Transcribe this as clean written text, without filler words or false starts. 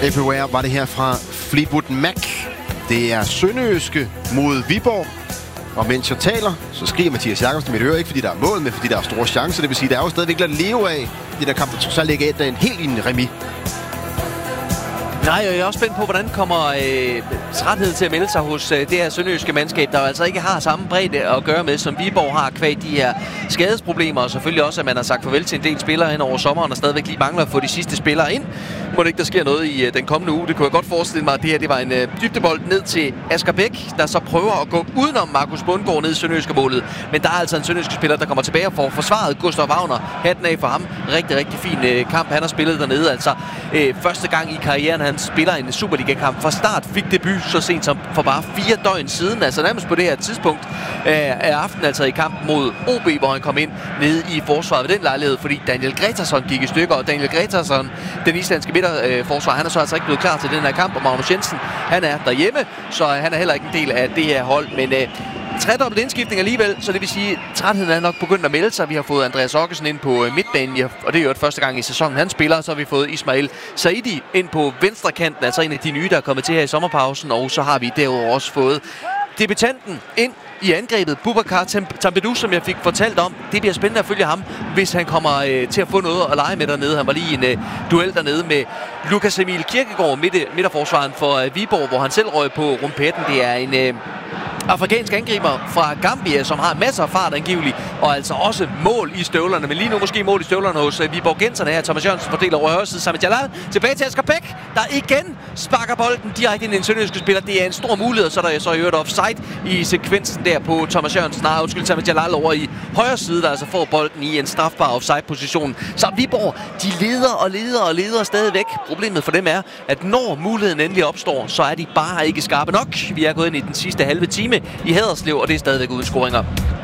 Everywhere var det her fra Fleetwood Mac. Det er Sønderjyske mod Viborg. Og mens jeg taler, så skriger Mathias Jakobsen i mit øre, ikke fordi der er mål, men fordi der er store chancer. Det vil sige, der er jo stadigvæk lidt at leve af. Det der kamp, der trods alt ikke er en helt i en remis. Nej, jeg er også spændt på, hvordan kommer træthed til at melde sig hos det her sønderjyske mandskab, der altså ikke har samme bredde at gøre med, som Viborg har kvad de her skadesproblemer, og selvfølgelig også, at man har sagt farvel til en del spillere hen over sommeren, og stadigvæk lige mangler at få de sidste spillere ind. Må det ikke, der sker noget i den kommende uge? Det kunne jeg godt forestille mig, at det her var en dybdebold ned til Asger Bæk, der så prøver at gå udenom Markus Bundgaard ned i sønderjyske målet. Men der er altså en sønderjyske spiller, der kommer tilbage og får forsvaret Gustav Wagner. Hatten af for ham. Rigtig, rigtig fin kamp, han har spillet dernede. Altså første gang i karrieren, han spiller en Superliga-kamp. Fra start fik debut så sent som for bare 4 døgn siden. Altså nærmest på det her tidspunkt af aftenen, altså i kampen mod OB, hvor han kom ind nede i forsvaret ved den lejlighed, fordi Daniel Gretarsson gik i stykker. Og Daniel Gretarsson, den islandske midterforsvar, han er så altså ikke blevet klar til den her kamp. Og Magnus Jensen, han er derhjemme, så han er heller ikke en del af det her hold. Men tredobbelt indskiftning alligevel, så det vil sige, at trætheden er nok begyndt at melde sig. Vi har fået Andreas Okkesen ind på midtbanen, og det er jo første gang i sæsonen, han spiller. Så har vi fået Ismail Saidi ind på venstre kanten, altså en af de nye, der er kommet til her i sommerpausen. Og så har vi derudover også fået debutanten ind i angrebet, Boubacar Tambedou, som jeg fik fortalt om. Det bliver spændende at følge ham, hvis han kommer til at få noget at lege med dernede. Han var lige i en duel dernede med Lukas Emil Kirkegaard, midterforsvaren for Viborg, hvor han selv røg på rumpetten. Det er en afrikansk angriber fra Gambia, som har masser af fart angiveligt, og altså også mål i støvlerne. Men lige nu måske mål i støvlerne hos Viborgenserne her. Thomas Jørgensen fordeler over højre side sammen med Jalal. Tilbage til Asger Bæk, der igen sparker bolden direkte ind i en sønderjyske spiller. Det er en stor mulighed, så der er så i øvrigt offside i sekvensen der på Thomas Jørgensen. Sammen med Jalal over i højre side, der altså får bolden i en strafbar offside-position. Så Viborg, de leder stadigvæk. Problemet for dem er, at når muligheden endelig opstår, så er de bare ikke skarpe nok. Vi er gået ind i den sidste halve time i Haderslev, og det er stadigvæk uden scoringer.